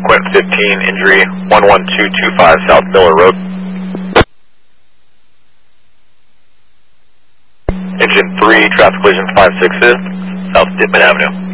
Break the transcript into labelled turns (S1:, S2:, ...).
S1: Quentin 15, injury 11225 South Miller Road. Engine 3, traffic collision 566, South Ditman Avenue.